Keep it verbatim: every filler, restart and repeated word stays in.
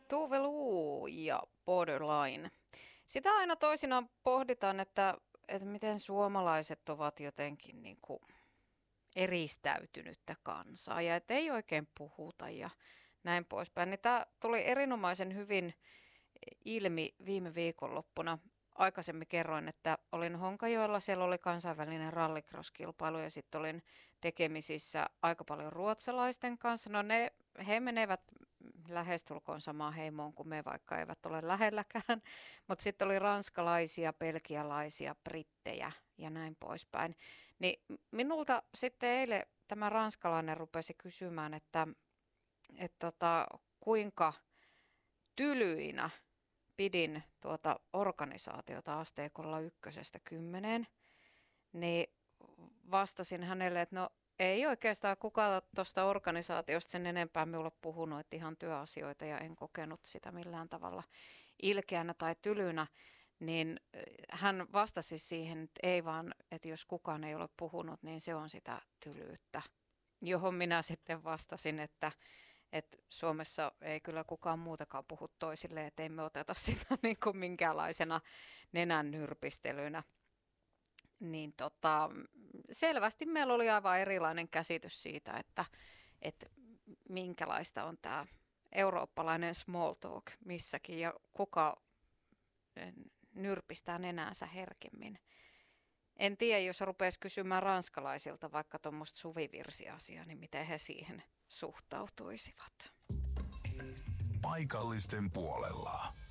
Tuve Lu ja Borderline. Sitä aina toisinaan pohditaan, että, että miten suomalaiset ovat jotenkin niin kuin eristäytynyttä kansaa ja että ei oikein puhuta ja näin poispäin. Niin tämä tuli erinomaisen hyvin ilmi viime viikonloppuna. Aikaisemmin kerroin, että olin Honkajoella, siellä oli kansainvälinen rallycross-kilpailu ja sitten olin tekemisissä aika paljon ruotsalaisten kanssa. No ne, he menevät lähestulkoon samaan heimoon kuin me, vaikka eivät ole lähelläkään, mutta sitten oli ranskalaisia, belgialaisia, brittejä ja näin poispäin. Niin minulta sitten eilen tämä ranskalainen rupesi kysymään, että, että tota, kuinka tylyinä pidin tuota organisaatiota asteikolla ykkösestä kymmeneen, niin vastasin hänelle, että no ei oikeastaan kukaan tuosta organisaatiosta sen enempää minulle puhunut, että ihan työasioita ja en kokenut sitä millään tavalla ilkeänä tai tylynä, niin hän vastasi siihen, että ei vaan, että jos kukaan ei ole puhunut, niin se on sitä tylyyttä, johon minä sitten vastasin, että että Suomessa ei kyllä kukaan muutakaan puhu toisille, että ei me oteta sitä niin kuin minkäänlaisena nenän nyrpistelynä. Niin tota, selvästi meillä oli aivan erilainen käsitys siitä, että, että minkälaista on tämä eurooppalainen small talk missäkin ja kuka nyrpistää nenänsä herkemmin. En tiedä, jos rupeaisi kysymään ranskalaisilta vaikka tuommoista suvivirsiasiaa, niin miten he siihen suhtautuisivat. Paikallisten puolella.